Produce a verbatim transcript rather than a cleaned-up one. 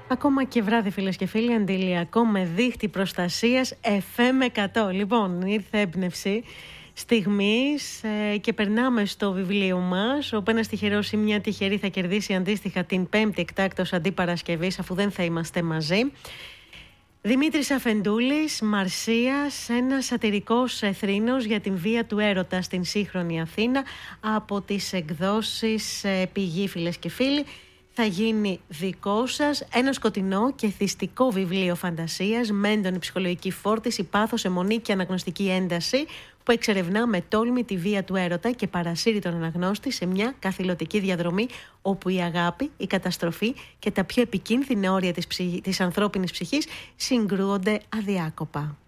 Ακόμα και βράδυ, φίλες και φίλοι, αντιλιακό με δίχτυ προστασίας εφ εμ εκατό. Λοιπόν, ήρθε έμπνευση στιγμής ε, και περνάμε στο βιβλίο μας, όπου ένας τυχερός ή μια τυχερή θα κερδίσει αντίστοιχα την πέμπτη εκτάκτως αντί Παρασκευής, αφού δεν θα είμαστε μαζί. Δημήτρης Αφεντούλης, Μαρσίας, ένας σατιρικός θρήνος για την βία του έρωτα στην σύγχρονη Αθήνα, από τις εκδόσεις Πηγή, φίλες και φίλοι. Θα γίνει δικό σας ένα σκοτεινό και θυστικό βιβλίο φαντασίας με έντονη ψυχολογική φόρτιση, πάθος, αιμονή και αναγνωστική ένταση, που εξερευνά με τόλμη τη βία του έρωτα και παρασύρει τον αναγνώστη σε μια καθηλωτική διαδρομή όπου η αγάπη, η καταστροφή και τα πιο επικίνδυνα όρια της, ψυχ... της ανθρώπινης ψυχής συγκρούονται αδιάκοπα.